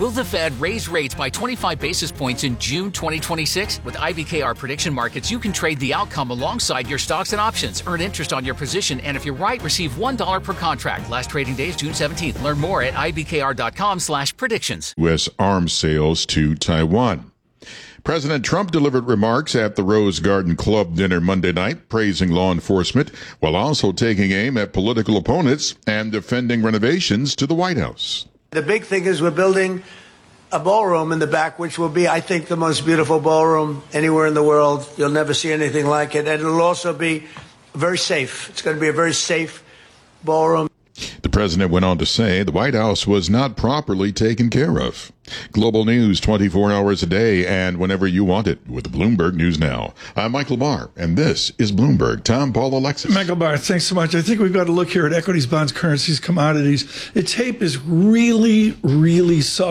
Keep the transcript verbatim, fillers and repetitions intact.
Will the Fed raise rates by twenty-five basis points in June twenty twenty-six? With I B K R Prediction Markets, you can trade the outcome alongside your stocks and options, earn interest on your position, and if you're right, receive one dollar per contract. Last trading day is June seventeenth. Learn more at ibkr.com slash predictions. U S arms sales to Taiwan. President Trump delivered remarks at the Rose Garden Club dinner Monday night, praising law enforcement while also taking aim at political opponents and defending renovations to the White House. The big thing is we're building a ballroom in the back, which will be, I think, the most beautiful ballroom anywhere in the world. You'll never see anything like it. And it'll also be very safe. It's going to be a very safe ballroom. The president went on to say the White House was not properly taken care of. Global news twenty-four hours a day and whenever you want it with Bloomberg News Now. I'm Michael Barr, and this is Bloomberg. Tom, Paul, Alexis. Michael Barr, thanks so much. I think we've got to look here at equities, bonds, currencies, commodities. The tape is really, really subtle.